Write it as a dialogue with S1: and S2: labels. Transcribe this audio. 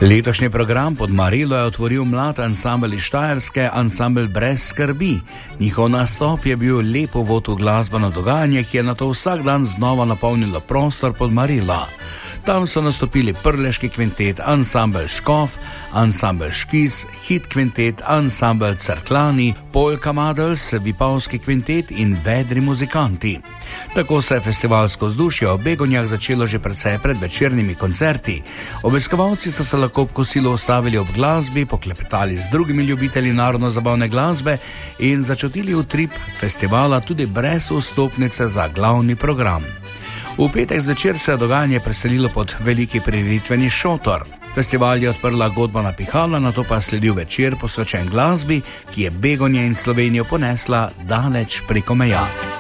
S1: Letošnji program pod Marilo je otvoril mlad ansambel iz Štajerske, ansambel Brez skrbi. Njihov nastop je bil lep uvod v glasbeno dogajanje, ki je nato vsak dan znova napolnilo prostor pod Marilo. Tam so nastopili Prleški kvintet, ansambel Škof, ansambel Škis, Hit kvintet, ansambel Cerklani, Polka Madels, Vipavski kvintet in vedri muzikanti. Tako se je festivalsko vzdušje v Begonjah začelo že precej pred večernimi koncerti. Obiskovalci so se lahko ob kosilu ustavili ob glasbi, poklepetali z drugimi ljubitelji narodno-zabavne glasbe in začutili utrip festivala tudi brez vstopnice za glavni program. V petek zvečer se je dogajanje preselilo pod veliki prireditveni šotor. Festival je odprla godba Pihala, nato pa sledil večer posvečen glasbi, ki je Begonje in Slovenijo ponesla daleč preko meja.